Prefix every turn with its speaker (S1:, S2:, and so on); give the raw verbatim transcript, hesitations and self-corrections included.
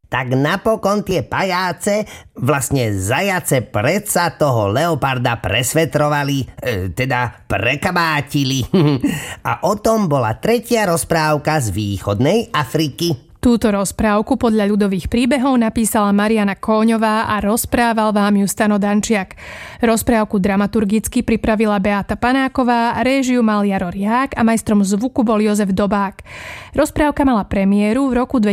S1: tak napokon tie pajáce, vlastne zajace, predsa toho leoparda presvetrovali, e, teda prekabátili. A o tom bola tretia rozprávka z východnej Afriky.
S2: Túto rozprávku podľa ľudových príbehov napísala Mariana Kóňová a rozprával vám ju Stano Dančiak. Rozprávku dramaturgicky pripravila Beata Panáková, réžiu mal Jaro Riák a majstrom zvuku bol Jozef Dobák. Rozprávka mala premiéru v roku